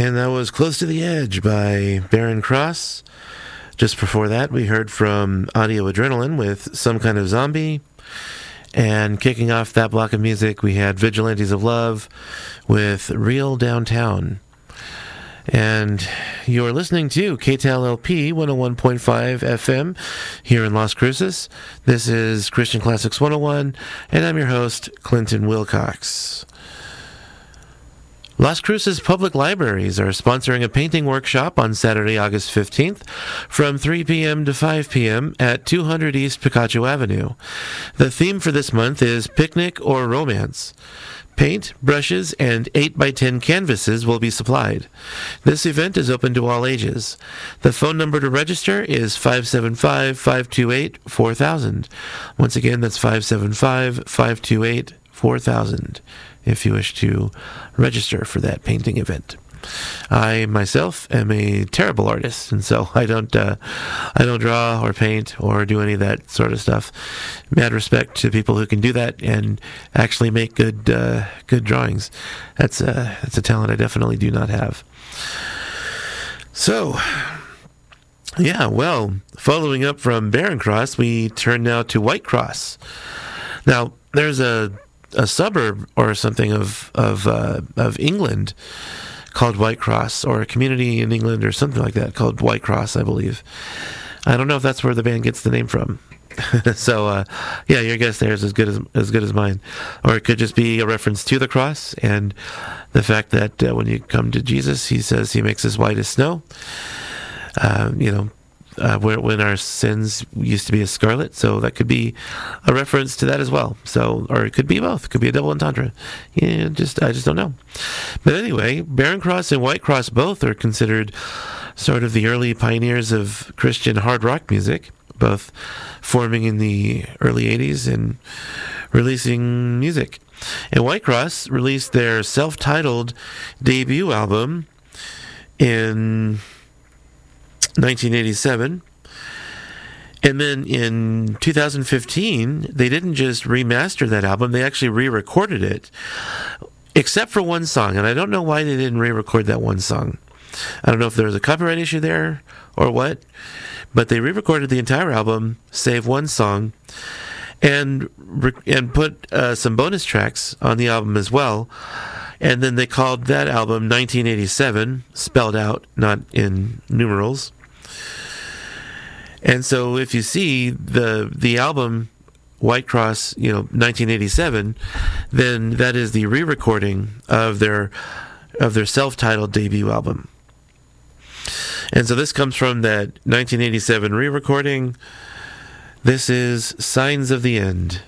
And that was Close to the Edge by Barren Cross. Just before that, we heard from Audio Adrenaline with Some Kind of Zombie. And kicking off that block of music, we had Vigilantes of Love with Real Downtown. And you're listening to KTLLP 101.5 FM here in Las Cruces. This is Christian Classics 101, and I'm your host, Clinton Wilcox. Las Cruces Public Libraries are sponsoring a painting workshop on Saturday, August 15th from 3 p.m. to 5 p.m. at 200 East Picacho Avenue. The theme for this month is Picnic or Romance. Paint, brushes, and 8x10 canvases will be supplied. This event is open to all ages. The phone number to register is 575-528-4000. Once again, that's 575-528-4000 if you wish to register for that painting event. I myself am a terrible artist, and so I don't draw or paint or do any of that sort of stuff. Mad respect to people who can do that and actually make good drawings. That's a talent I definitely do not have. So, yeah, well, following up from Barren Cross, we turn now to White Cross. Now, there's a suburb or something of England called White Cross, or a community in England or something like that called White Cross, I believe. I don't know if that's where the band gets the name from. So, yeah, your guess there is as good as mine. Or it could just be a reference to the cross and the fact that when you come to Jesus, he says he makes us white as snow. When our sins used to be as scarlet, so that could be a reference to that as well. So, or it could be both. It could be a double entendre. Yeah, I just don't know. But anyway, Barren Cross and White Cross both are considered sort of the early pioneers of Christian hard rock music, both forming in the early 80s and releasing music. And White Cross released their self-titled debut album in 1987, and then in 2015 they didn't just remaster that album, they actually re-recorded it, except for one song, and I don't know why they didn't re-record that one song. I don't know if there was a copyright issue there or what, but they re-recorded the entire album save one song and put some bonus tracks on the album as well. And then they called that album 1987, spelled out, not in numerals. And so if you see the album White Cross, 1987, then that is the re-recording of their self-titled debut album. And so this comes from that 1987 re-recording. This is Signs of the End.